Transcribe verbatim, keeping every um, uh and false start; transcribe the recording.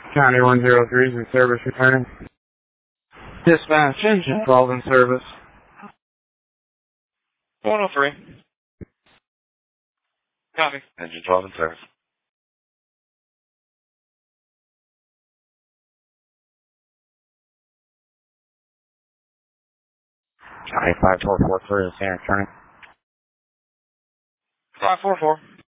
County one zero three is in service returning. Dispatch, engine twelve in service. one oh three. Copy. Engine twelve in service. County five four four three is in returning. five four four.